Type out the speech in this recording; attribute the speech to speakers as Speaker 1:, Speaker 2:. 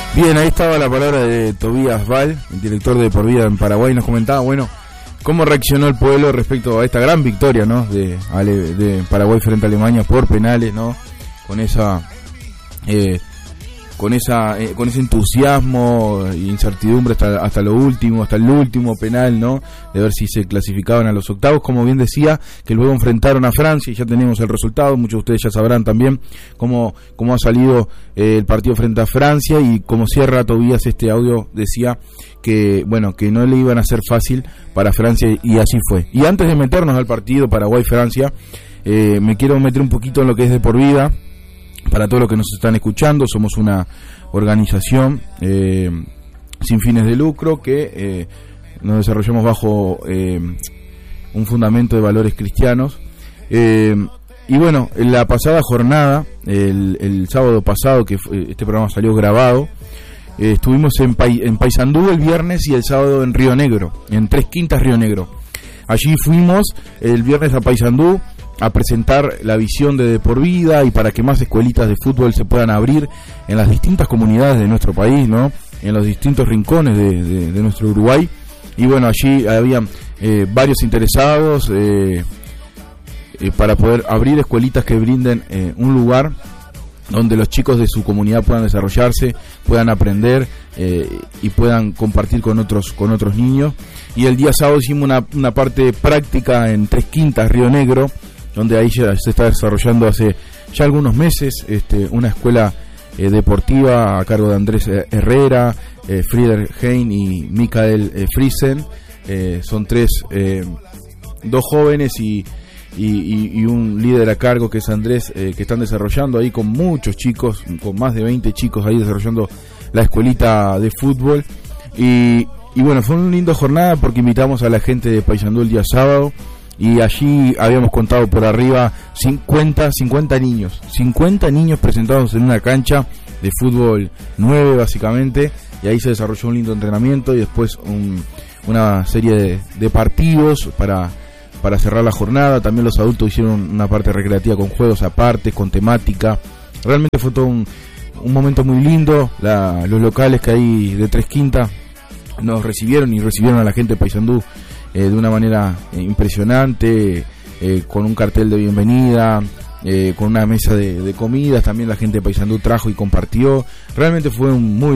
Speaker 1: Bien, ahí estaba la palabra de Tobías Val, el director de Por Vida en Paraguay. Nos comentaba, bueno, cómo reaccionó el pueblo respecto a esta gran victoria, ¿no? de Paraguay frente a Alemania por penales, ¿no? Con ese entusiasmo e incertidumbre hasta lo último, hasta el último penal, ¿no? De ver si se clasificaban a los octavos. Como bien decía, que luego enfrentaron a Francia y ya tenemos el resultado. Muchos de ustedes ya sabrán también cómo ha salido el partido frente a Francia, y como cierra Tobías este audio, decía que, bueno, que no le iban a ser fácil para Francia, y así fue. Y antes de meternos al partido Paraguay-Francia, me quiero meter un poquito en lo que es de Por Vida. Para todos los que nos están escuchando, somos una organización sin fines de lucro que nos desarrollamos bajo un fundamento de valores cristianos. Y bueno, en la pasada jornada, el sábado pasado, que este programa salió grabado, estuvimos en Paysandú el viernes y el sábado en Río Negro, en Tres Quintas, Río Negro. Allí fuimos el viernes a Paysandú a presentar la visión de Por Vida, y para que más escuelitas de fútbol se puedan abrir en las distintas comunidades de nuestro país, ¿no? En los distintos rincones de nuestro Uruguay. Y bueno, allí había varios interesados para poder abrir escuelitas que brinden un lugar donde los chicos de su comunidad puedan desarrollarse, puedan aprender y puedan compartir con otros niños. Y el día sábado hicimos una parte práctica en Tres Quintas, Río Negro, donde ahí ya se está desarrollando hace ya algunos meses una escuela deportiva a cargo de Andrés Herrera, Frieder Hein y Michael Friesen. Son dos jóvenes y un líder a cargo, que es Andrés, que están desarrollando ahí con muchos chicos, con más de 20 chicos ahí desarrollando la escuelita de fútbol. Y bueno, fue una linda jornada porque invitamos a la gente de Paysandú el día sábado, y allí habíamos contado por arriba 50 niños presentados en una cancha de fútbol 9 básicamente, y ahí se desarrolló un lindo entrenamiento y después una serie de partidos para cerrar la jornada. También los adultos hicieron una parte recreativa con juegos aparte, con temática. Realmente fue todo un momento muy lindo. Los locales que hay de Tres Quintas nos recibieron a la gente de Paysandú de una manera impresionante, con un cartel de bienvenida, con una mesa de comidas. También la gente de Paysandú trajo y compartió. Realmente fue un muy